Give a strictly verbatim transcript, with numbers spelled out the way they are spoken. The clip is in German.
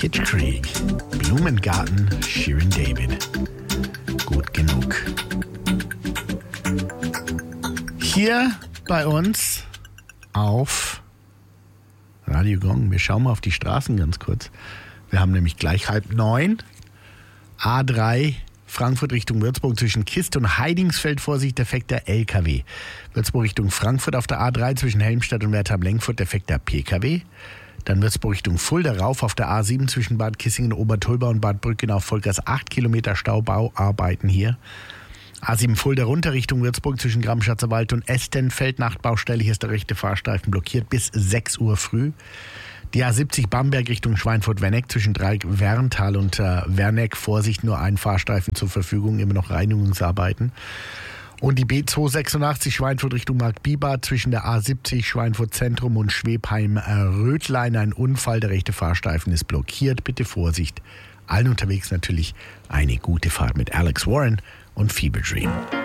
Kitch Creek, Blumengarten, Shirin David. Gut genug. Hier bei uns auf Radio Gong. Wir schauen mal auf die Straßen ganz kurz. Wir haben nämlich gleich halb neun. A drei Frankfurt Richtung Würzburg zwischen Kist und Heidingsfeld. Vorsicht, defekter L K W. Würzburg Richtung Frankfurt auf der A drei zwischen Helmstadt und Wertheim-Lenkfurt defekter P K W. Dann Würzburg Richtung Fulda rauf auf der A sieben zwischen Bad Kissingen, Obertolba und Bad Brückenau. Vollgas acht Kilometer Staubauarbeiten hier. A sieben Fulda runter Richtung Würzburg zwischen Gramschatzer Wald und Estenfeld. Nachtbaustelle, hier ist der rechte Fahrstreifen blockiert bis sechs Uhr früh. Die A siebzig Bamberg Richtung Schweinfurt-Werneck zwischen Dreieck-Werntal und äh, Werneck. Vorsicht, nur ein Fahrstreifen zur Verfügung, immer noch Reinigungsarbeiten. Und die B zweihundertsechsundachtzig Schweinfurt Richtung Marktbiber zwischen der A siebzig Schweinfurt Zentrum und Schwebheim-Rötlein. Ein Unfall, der rechte Fahrstreifen ist blockiert. Bitte Vorsicht. Allen unterwegs natürlich eine gute Fahrt mit Alex Warren und Fever Dream.